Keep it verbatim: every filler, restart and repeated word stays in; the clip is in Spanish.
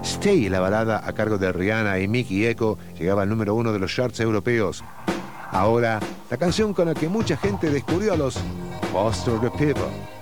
Stay, la balada a cargo de Rihanna y Mickey Echo, llegaba al número uno de los charts europeos. Ahora, la canción con la que mucha gente descubrió a los Foster the People.